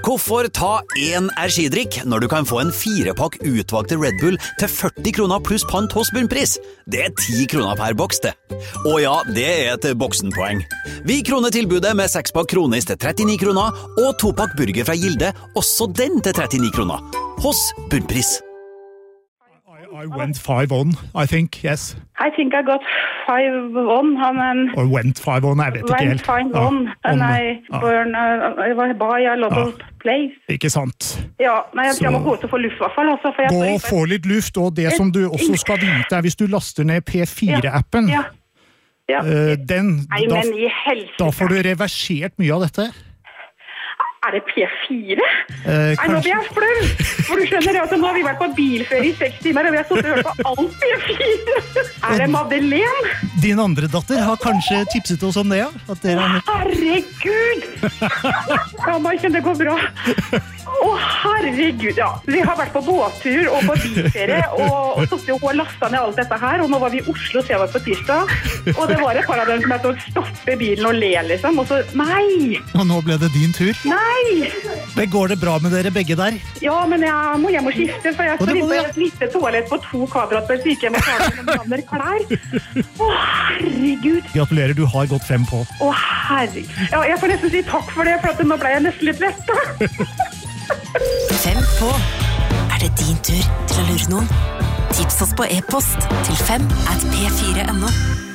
Hvorfor ta en energidrikk når du kan få en 4-pakk utvalgte Red Bull til 40 kroner pluss pant hos Bunnpris? Det 10 kroner per boks, det. Og ja, det et boksenpoeng. Vi kroner tilbudet med 6-pakk Kronis til 39 kroner, og 2-pakk burger fra Gilde, også den til 39 kroner. Hos Bunnpris. I went 5-on, I think, yes. I think I got 5-on. Or went 5-on, jeg vet ikke helt. Went 5-on, and I buy a lot of place. Ikke sant. Ja, men jeg må gå ut og få luft I hvert fall. Altså, gå og få litt luft, og det som du også skal vite hvis du laster ned P4-appen, da får du reversert mye av dette. Det P4? Nei, nå blir jeg flau. For du skjønner at nå har vi vært på bilferie I 6 timer, og vi har stått og hørt på alt P4. Det Madeleine? Din andre datter har kanskje tipset oss om det, ja? Herregud! Ja, nå kjenner det går bra. Herregud, ja. Vi har vært på båttur og på bilferie, og stått og lastet ned alt dette her, og nå var vi I Oslo, så jeg var på tirsdag, og det var et par av dem som hadde stoppet bilen og le, liksom, og så, nei! Og nå ble det din tur? Nei! Men går det bra med dere begge der? Ja, men jeg må hjem og skifte, for jeg står på et lite toalett på 2 kvadrat per sykehjem og tar med andre klær. Herregud! Gratulerer, du har gått 5 på. Herregud. Ja, jeg får nesten si takk for det, for at nå ble jeg nesten litt vett. 5 på. Det din tur til å lure noen? Tips oss på e-post til 5@p4.no.